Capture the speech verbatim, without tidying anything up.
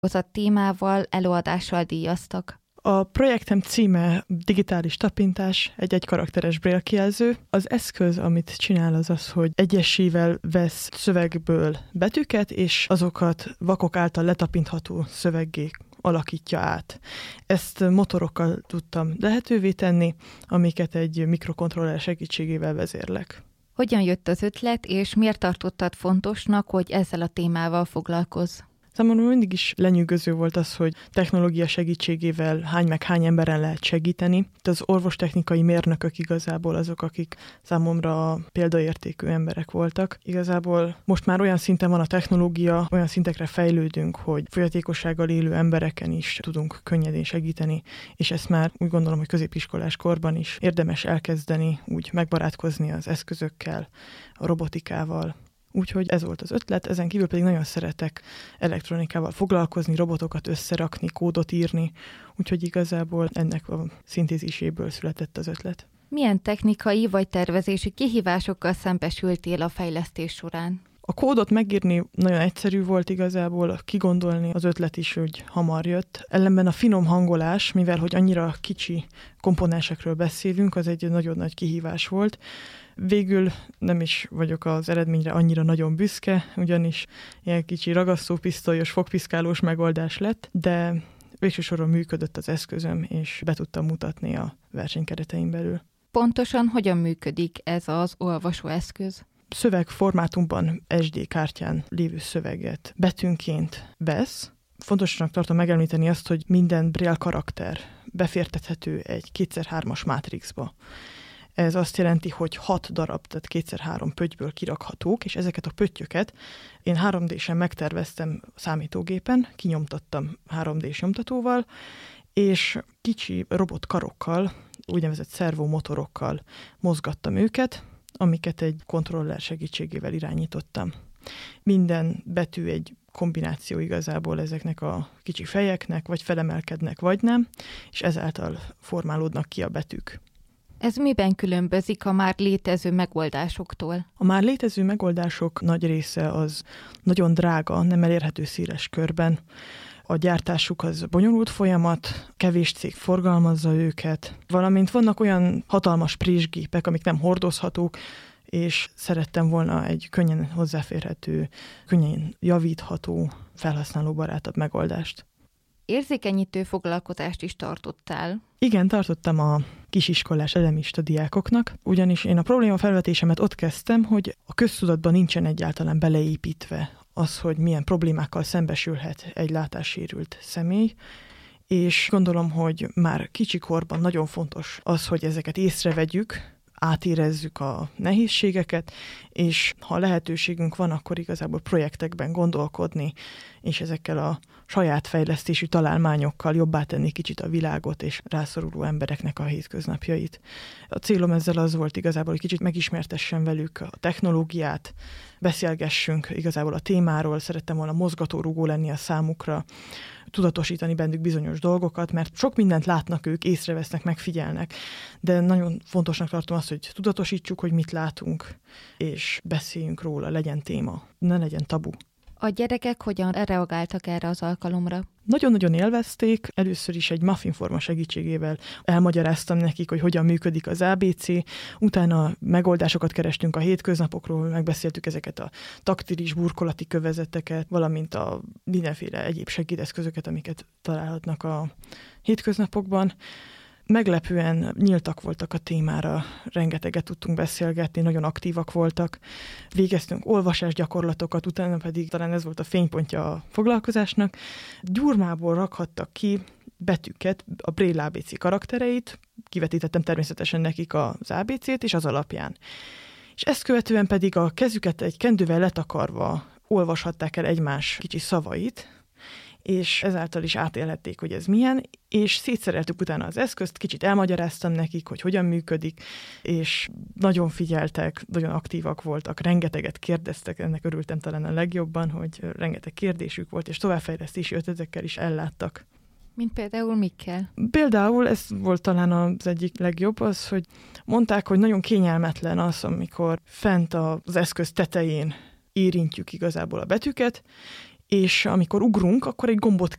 hozott témával, előadással díjaztak. A projektem címe digitális tapintás, egy egykarakteres braille kijelző. Az eszköz, amit csinál, az az, hogy egyesével vesz szövegből betűket, és azokat vakok által letapintható szöveggé alakítja át. Ezt motorokkal tudtam lehetővé tenni, amiket egy mikrokontroller segítségével vezérlek. Hogyan jött az ötlet, és miért tartottad fontosnak, hogy ezzel a témával foglalkozz? Számomra mindig is lenyűgöző volt az, hogy technológia segítségével hány meg hány emberen lehet segíteni. Az orvostechnikai mérnökök igazából azok, akik számomra példaértékű emberek voltak. Igazából most már olyan szinten van a technológia, olyan szintekre fejlődünk, hogy fogyatékossággal élő embereken is tudunk könnyedén segíteni, és ezt már úgy gondolom, hogy középiskolás korban is érdemes elkezdeni, úgy megbarátkozni az eszközökkel, a robotikával. Úgyhogy ez volt az ötlet, ezen kívül pedig nagyon szeretek elektronikával foglalkozni, robotokat összerakni, kódot írni, úgyhogy igazából ennek a szintéziséből született az ötlet. Milyen technikai vagy tervezési kihívásokkal szembesültél a fejlesztés során? A kódot megírni nagyon egyszerű volt igazából, kigondolni az ötlet is, hogy hamar jött. Ellenben a finom hangolás, mivel hogy annyira kicsi komponensekről beszélünk, az egy nagyon nagy kihívás volt. Végül nem is vagyok az eredményre annyira nagyon büszke, ugyanis ilyen kicsi ragasztópisztolyos, fogpiszkálós megoldás lett, de végső soron működött az eszközöm, és be tudtam mutatni a versenykeretein belül. Pontosan hogyan működik ez az olvasóeszköz? Szövegformátumban es dé kártyán lévő szöveget betűnként vesz. Fontosnak tartom megemlíteni azt, hogy minden braille karakter befértethető egy kétszer hármas mátrixba. Ez azt jelenti, hogy hat darab, tehát kétszer három pöttyből kirakhatók, és ezeket a pöttyöket én három dé-sen megterveztem számítógépen, kinyomtattam három dés nyomtatóval, és kicsi robotkarokkal, úgynevezett szervomotorokkal mozgattam őket, amiket egy kontroller segítségével irányítottam. Minden betű egy kombináció igazából ezeknek a kicsi fejeknek, vagy felemelkednek, vagy nem, és ezáltal formálódnak ki a betűk. Ez miben különbözik a már létező megoldásoktól? A már létező megoldások nagy része az nagyon drága, nem elérhető széles körben. A gyártásuk az bonyolult folyamat, kevés cég forgalmazza őket, valamint vannak olyan hatalmas présgépek, amik nem hordozhatók, és szerettem volna egy könnyen hozzáférhető, könnyen javítható, felhasználóbarátabb megoldást. Érzékenyítő foglalkozást is tartottál. Igen, tartottam a kisiskolás elemista diákoknak, ugyanis én a probléma felvetésemet ott kezdtem, hogy a köztudatban nincsen egyáltalán beleépítve az, hogy milyen problémákkal szembesülhet egy látássérült személy, és gondolom, hogy már kicsikorban nagyon fontos az, hogy ezeket észrevegyük, átérezzük a nehézségeket, és ha lehetőségünk van, akkor igazából projektekben gondolkodni, és ezekkel a saját fejlesztésű találmányokkal jobbá tenni kicsit a világot, és rászoruló embereknek a hétköznapjait. A célom ezzel az volt igazából, hogy kicsit megismertessen velük a technológiát, beszélgessünk igazából a témáról, szerettem volna mozgatórugó lenni a számukra, tudatosítani bennük bizonyos dolgokat, mert sok mindent látnak ők, észrevesznek, megfigyelnek, de nagyon fontosnak tartom azt, hogy tudatosítsuk, hogy mit látunk, és beszéljünk róla, legyen téma, ne legyen tabu. A gyerekek hogyan reagáltak erre az alkalomra? Nagyon-nagyon élvezték, először is egy muffinforma segítségével elmagyaráztam nekik, hogy hogyan működik az á bé cé, utána megoldásokat kerestünk a hétköznapokról, megbeszéltük ezeket a taktilis burkolati kövezeteket, valamint a mindenféle egyéb segédeszközöket, amiket találhatnak a hétköznapokban. Meglepően nyíltak voltak a témára, rengeteget tudtunk beszélgetni, nagyon aktívak voltak. Végeztünk olvasásgyakorlatokat, utána pedig talán ez volt a fénypontja a foglalkozásnak. Gyurmából rakhattak ki betűket, a Braille á bé cé karaktereit, kivetítettem természetesen nekik az á bé cét, és az alapján. És ezt követően pedig a kezüket egy kendővel letakarva olvashatták el egymás kicsi szavait, és ezáltal is átélhették, hogy ez milyen, és szétszereltük utána az eszközt, kicsit elmagyaráztam nekik, hogy hogyan működik, és nagyon figyeltek, nagyon aktívak voltak, rengeteget kérdeztek, ennek örültem talán a legjobban, hogy rengeteg kérdésük volt, és továbbfejlesztési ötletekkel is elláttak. Mint például mikkel? Például ez volt talán az egyik legjobb, az, hogy mondták, hogy nagyon kényelmetlen az, amikor fent az eszköz tetején érintjük igazából a betűket, és amikor ugrunk, akkor egy gombot